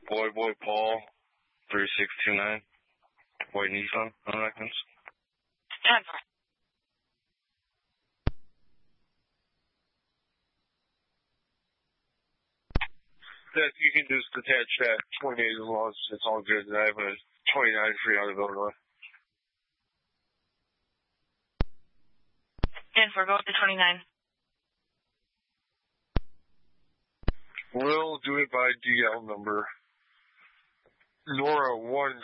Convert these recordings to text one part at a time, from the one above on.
Boy Paul, 3629. White Nissan, on Atkins. 10. That you can just attach that 28 as long as it's all good. I have a 29 free out of Illinois. 10-4, go with the 29. We'll do it by DL number. Nora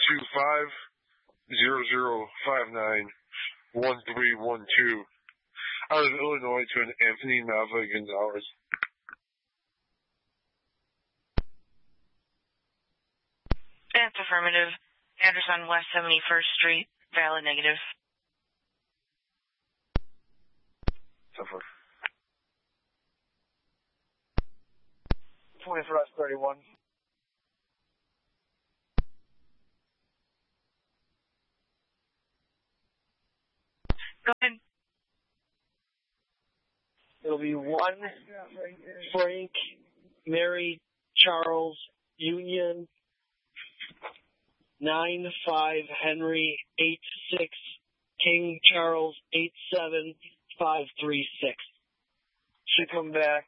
125-0059-1312. Out of Illinois to an Anthony Nava Gonzalez. That's affirmative. Address on West 71st Street. Valid negative. So forth. 20 for us, 31. Go ahead. It'll be 1 Frank, Mary, Charles, Union, 9-5 Henry, 8-6 King Charles, 8-7 536. Should come back.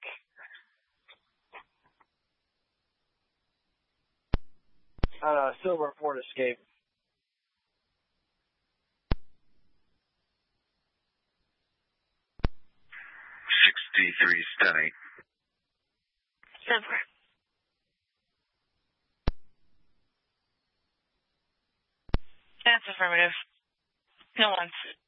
Silver Ford Escape. 63 Stenny. Silver. That's affirmative. No one's.